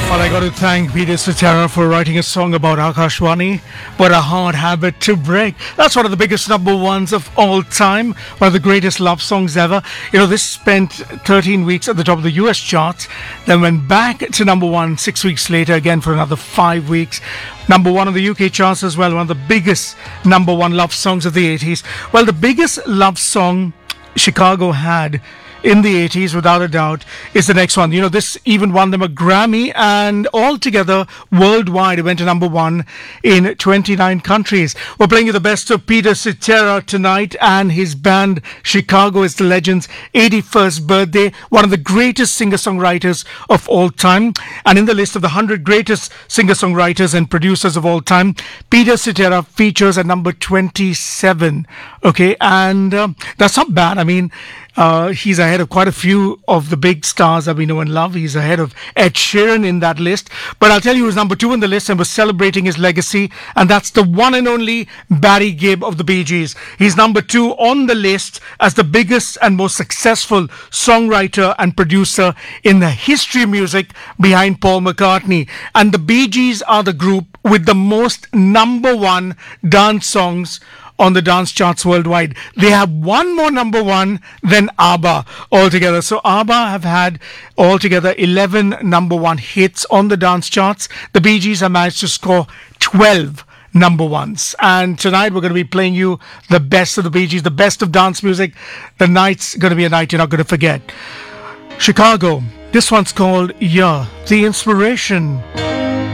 Well, I got to thank Peter Cetera for writing a song about Akashwani, but a hard habit to break. That's one of the biggest number ones of all time, one of the greatest love songs ever. You know, this spent 13 weeks at the top of the US charts, then went back to number one 6 weeks later, again for another 5 weeks. Number one on the UK charts as well, one of the biggest number one love songs of the 80s. Well, the biggest love song Chicago had in the 80s, without a doubt, is the next one. You know, this even won them a Grammy, and altogether, worldwide, it went to number one in 29 countries. We're playing you the best of Peter Cetera tonight and his band Chicago. Is the legend's 81st birthday, one of the greatest singer-songwriters of all time. And in the list of the 100 greatest singer-songwriters and producers of all time, Peter Cetera features at number 27. Okay, and that's not bad. I mean, he's ahead of quite a few of the big stars that we know and love. He's ahead of Ed Sheeran in that list. But I'll tell you who's number two in the list and was celebrating his legacy, and that's the one and only Barry Gibb of the Bee Gees. He's number two on the list as the biggest and most successful songwriter and producer in the history of music, behind Paul McCartney. And the Bee Gees are the group with the most number one dance songs on the dance charts worldwide. They have one more number one than ABBA altogether. So ABBA have had altogether 11 number one hits on the dance charts. The Bee Gees have managed to score 12 number ones. And tonight we're going to be playing you the best of the Bee Gees, the best of dance music. The night's going to be a night you're not going to forget. Chicago. This one's called Yeah, the Inspiration.